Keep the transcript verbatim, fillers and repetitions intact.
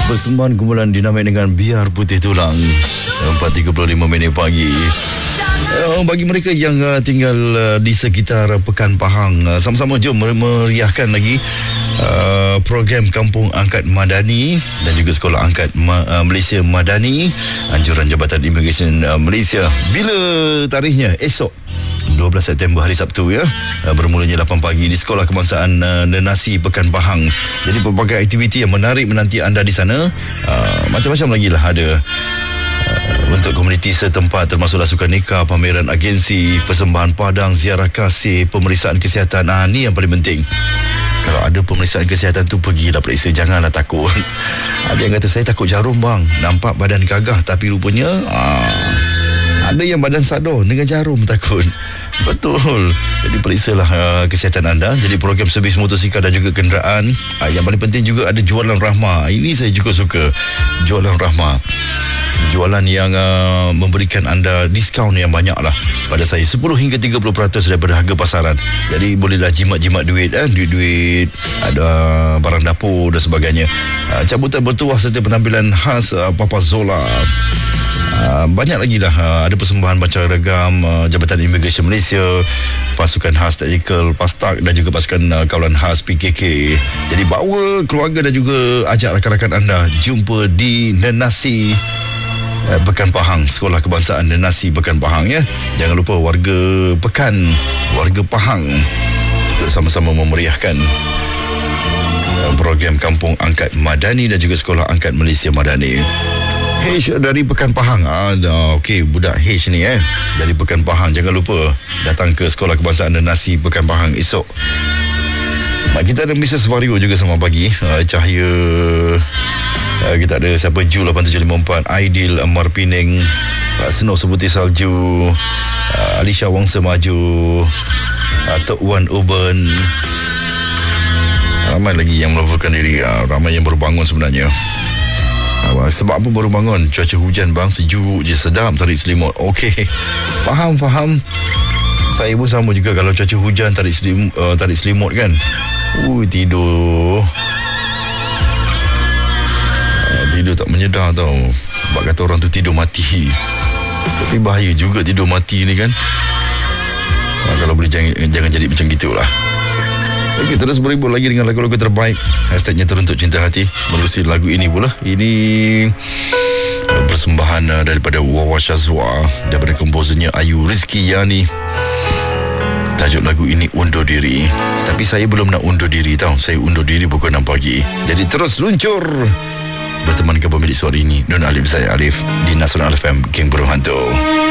Persembahan kumpulan dinamik dengan Biar Putih Tulang. Empat tiga puluh lima minit pagi. Uh, bagi mereka yang uh, tinggal uh, di sekitar Pekan Pahang, uh, sama-sama jom meriahkan lagi uh, program Kampung Angkat Madani dan juga Sekolah Angkat Ma- uh, Malaysia Madani, anjuran Jabatan Immigration uh, Malaysia. Bila tarikhnya? Esok dua belas September, hari Sabtu ya. Uh, bermulanya lapan pagi di Sekolah Kebangsaan uh, Nenasi Pekan Pahang. Jadi pelbagai aktiviti yang menarik menanti anda di sana. Uh, macam-macam lagi lah ada. Uh, untuk komuniti setempat, termasuklah sukan nikah, pameran agensi, persembahan padang, ziarah kasih, pemeriksaan kesihatan. Ah, ni yang paling penting. Kalau ada pemeriksaan kesihatan tu, pergilah periksa, janganlah takut. Ada yang kata, saya takut jarum bang, nampak badan gagah, tapi rupanya ah, ada yang badan sador dengan jarum takut. Betul. Jadi periksalah uh, kesihatan anda. Jadi program servis motosikal dan juga kenderaan. uh, Yang paling penting juga ada jualan rahmah. Ini saya juga suka, jualan rahmah. Jualan yang uh, memberikan anda diskaun yang banyak lah pada saya, sepuluh hingga tiga puluh peratus daripada harga pasaran. Jadi bolehlah jimat-jimat duit, eh? Duit-duit, ada barang dapur dan sebagainya. uh, Cabutan bertuah serta penampilan khas uh, Papa Zola. Uh, banyak lagi dah. uh, Ada persembahan baca ragam uh, Jabatan Immigration Malaysia, pasukan khas Tactical Pastak dan juga pasukan uh, kawalan khas P K K. Jadi bawa keluarga dan juga ajak rakan-rakan anda jumpa di Nenasi uh, Pekan Pahang, Sekolah Kebangsaan Nenasi Pekan Pahang ya. Jangan lupa warga Pekan, warga Pahang, untuk sama-sama memeriahkan uh, program Kampung Angkat Madani dan juga Sekolah Angkat Malaysia Madani. H dari Pekan Pahang. Ah, okey, budak H ni eh dari Pekan Pahang. Jangan lupa datang ke Sekolah Kebangsaan Nenasi Pekan Pahang esok. Mak kita ada Missus Vario juga sama pagi. Uh, Cahaya. Uh, kita ada siapa? Ju lapan tujuh lima empat, Aidil Amar Pining, uh, Snow Sebuti Salju, uh, Alisha Wangsa Maju, uh, Tok Wan Urban. Ramai lagi yang melaporkan diri. Uh, ramai yang baru bangun sebenarnya. Sebab apa baru bangun? Cuaca hujan bang, sejuk je, sedap tarik selimut. Okey, faham, faham. Saya pun sama juga. Kalau cuaca hujan, tarik selimut, uh, tarik selimut kan. Ui, tidur uh, Tidur tak menyedar tau. Sebab kata orang tu tidur mati. Tapi bahaya juga tidur mati ni kan. uh, Kalau boleh jangan, jangan jadi macam gitulah. Okey, terus berhibur lagi dengan lagu-lagu terbaik. Hashtagnya Teruntuk Cinta Hati. Menerusi lagu ini pula. Ini persembahan uh, daripada Wawa Shazwa, daripada komposernya Ayu Rizki Yani. Tajuk lagu ini Undur Diri. Tapi saya belum nak undur diri tau. Saya undur diri pukul enam pagi. Jadi terus luncur berteman ke pemilik suara ini, Nun Alif, saya Arif, di Nasional F M, Geng Burung Hantu.